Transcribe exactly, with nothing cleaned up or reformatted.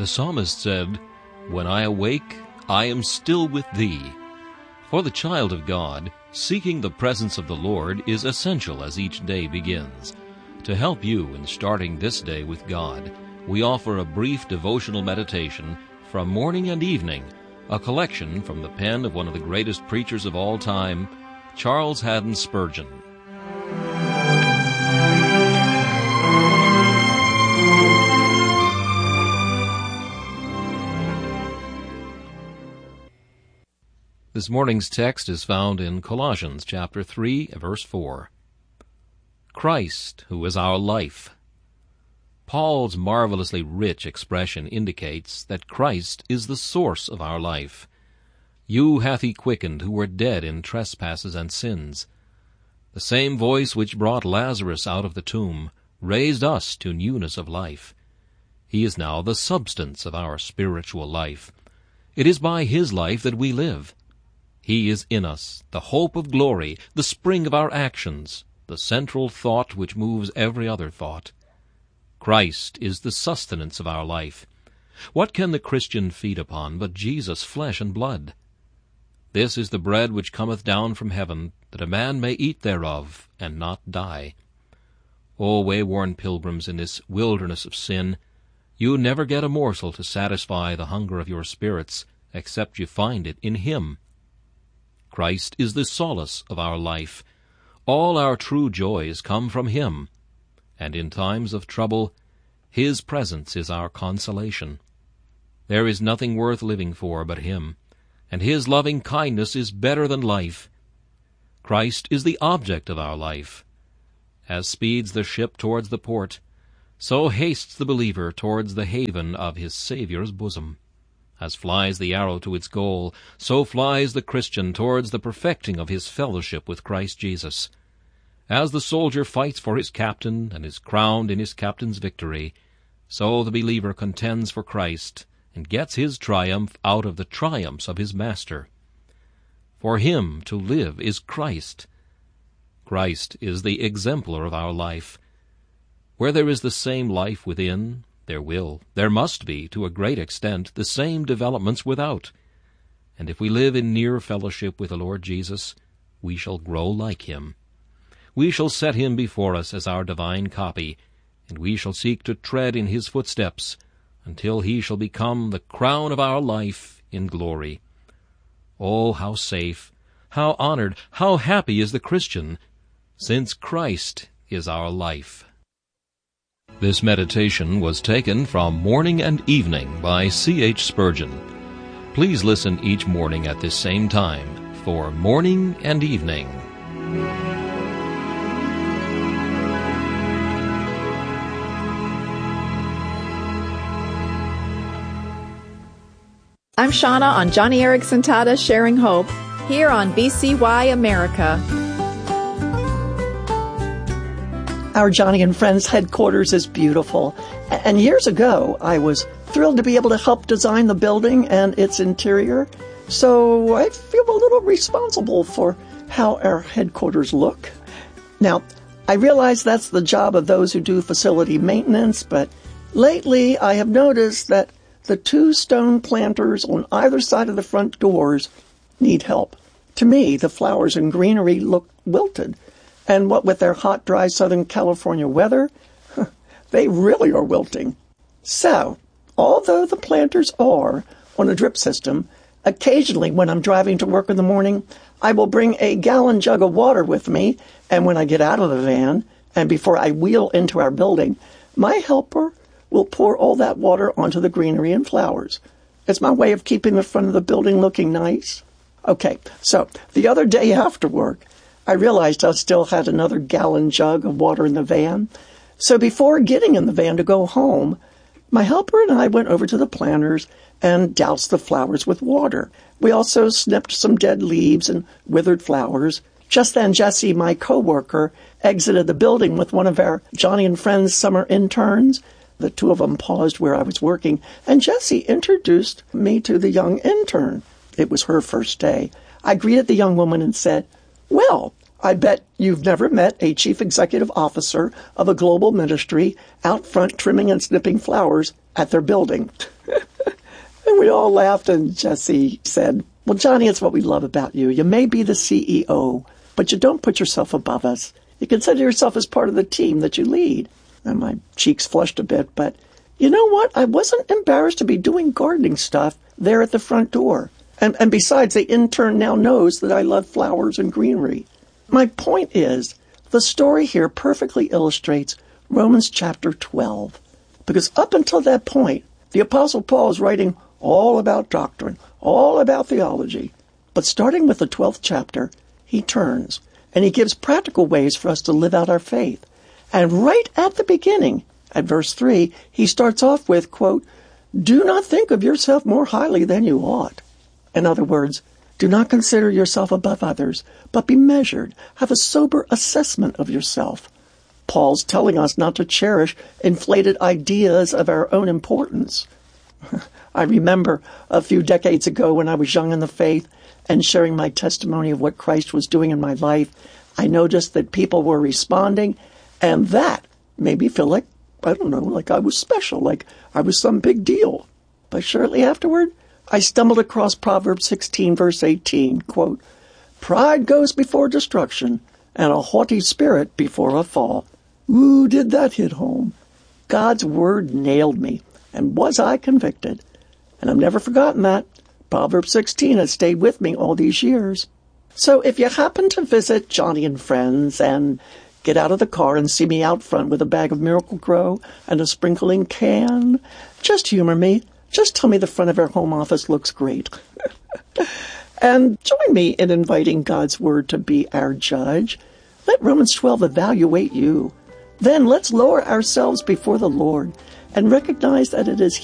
The psalmist said, "When I awake, I am still with thee." For the child of God, seeking the presence of the Lord is essential as each day begins. To help you in starting this day with God, we offer a brief devotional meditation from morning and evening, a collection from the pen of one of the greatest preachers of all time, Charles Haddon Spurgeon. This morning's text is found in Colossians chapter three, verse four. Christ, who is our life. Paul's marvelously rich expression indicates that Christ is the source of our life. You hath he quickened who were dead in trespasses and sins. The same voice which brought Lazarus out of the tomb raised us to newness of life. He is now the substance of our spiritual life. It is by his life that we live. He is in us, the hope of glory, the spring of our actions, the central thought which moves every other thought. Christ is the sustenance of our life. What can the Christian feed upon but Jesus' flesh and blood? This is the bread which cometh down from heaven, that a man may eat thereof, and not die. O wayworn pilgrims in this wilderness of sin, you never get a morsel to satisfy the hunger of your spirits, except you find it in Him. Christ is the solace of our life. All our true joys come from Him, and in times of trouble, His presence is our consolation. There is nothing worth living for but Him, and His loving kindness is better than life. Christ is the object of our life. As speeds the ship towards the port, so hastes the believer towards the haven of his Saviour's bosom. As flies the arrow to its goal, so flies the Christian towards the perfecting of his fellowship with Christ Jesus. As the soldier fights for his captain and is crowned in his captain's victory, so the believer contends for Christ and gets his triumph out of the triumphs of his Master. For him to live is Christ. Christ is the exemplar of our life. Where there is the same life within, there will, there must be, to a great extent, the same developments without. And if we live in near fellowship with the Lord Jesus, we shall grow like Him. We shall set Him before us as our divine copy, and we shall seek to tread in His footsteps until He shall become the crown of our life in glory. Oh, how safe, how honored, how happy is the Christian, since Christ is our life. This meditation was taken from Morning and Evening by C H Spurgeon. Please listen each morning at this same time for Morning and Evening. I'm Shauna on Johnny Erickson Tata Sharing Hope, here on B C Y America. Our Johnny and Friends headquarters is beautiful. And years ago, I was thrilled to be able to help design the building and its interior. So I feel a little responsible for how our headquarters look. Now, I realize that's the job of those who do facility maintenance, but lately I have noticed that the two stone planters on either side of the front doors need help. To me, the flowers and greenery look wilted. And what with their hot, dry Southern California weather, they really are wilting. So, although the planters are on a drip system, occasionally when I'm driving to work in the morning, I will bring a gallon jug of water with me, and when I get out of the van, and before I wheel into our building, my helper will pour all that water onto the greenery and flowers. It's my way of keeping the front of the building looking nice. Okay, so the other day after work, I realized I still had another gallon jug of water in the van. So before getting in the van to go home, my helper and I went over to the planters and doused the flowers with water. We also snipped some dead leaves and withered flowers. Just then, Jesse, my coworker, exited the building with one of our Johnny and Friends summer interns. The two of them paused where I was working, and Jessie introduced me to the young intern. It was her first day. I greeted the young woman and said, "Well, I bet you've never met a chief executive officer of a global ministry out front trimming and snipping flowers at their building. And we all laughed, and Jesse said, well, Johnny, it's what we love about you. You may be the C E O, but you don't put yourself above us. You consider yourself as part of the team that you lead. And my cheeks flushed a bit, but you know what? I wasn't embarrassed to be doing gardening stuff there at the front door. And, and besides, the intern now knows that I love flowers and greenery. My point is, the story here perfectly illustrates Romans chapter twelve. Because up until that point, the Apostle Paul is writing all about doctrine, all about theology. But starting with the twelfth chapter, he turns, and he gives practical ways for us to live out our faith. And right at the beginning, at verse three, he starts off with, quote, do not think of yourself more highly than you ought. In other words, do not consider yourself above others, but be measured. Have a sober assessment of yourself. Paul's telling us not to cherish inflated ideas of our own importance. I remember a few decades ago when I was young in the faith and sharing my testimony of what Christ was doing in my life, I noticed that people were responding, and that made me feel like, I don't know, like I was special, like I was some big deal. But shortly afterward, I stumbled across Proverbs sixteen, verse eighteen, quote, pride goes before destruction, and a haughty spirit before a fall. Ooh, did that hit home. God's word nailed me, and was I convicted. And I've never forgotten that. Proverbs sixteen has stayed with me all these years. So if you happen to visit Johnny and Friends and get out of the car and see me out front with a bag of Miracle-Gro and a sprinkling can, just humor me. Just tell me the front of our home office looks great. And join me in inviting God's word to be our judge. Let Romans twelve evaluate you. Then let's lower ourselves before the Lord and recognize that it is